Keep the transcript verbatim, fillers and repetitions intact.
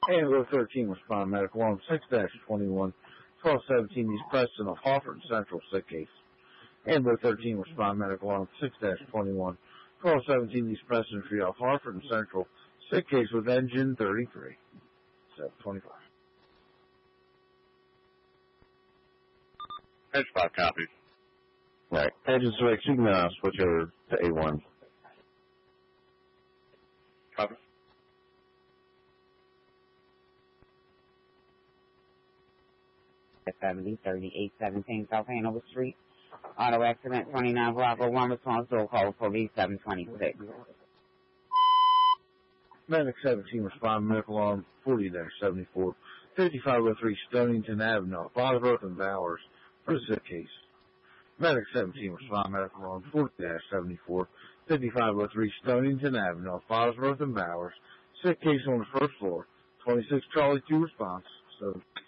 Ambulance thirteen respond medical on six dash twenty-one. twelve seventeen East Preston of Hawthorne Central, sick case. Ambulance thirteen respond medical on six dash twenty-one. twelve seventeen East Preston Street off Hartford Central, sick case with engine thirty-three. seven twenty-five. Edge five copies. Right. Engine switch, you can uh, switch over to A one. Copy. seventy, thirty-eight seventeen South Hanover Street. Auto accident twenty-nine Bravo one, response to a call for V seven twenty-six. Medic seventeen respond medical on forty dash seventy-four. fifty-five oh three Stonington Avenue, Bosworth and Bowers, for the sick case. Medic seventeen respond medical on forty dash seventy-four. fifty-five oh three Stonington Avenue, Bosworth and Bowers, sick case on the first floor. twenty-six Charlie two response. So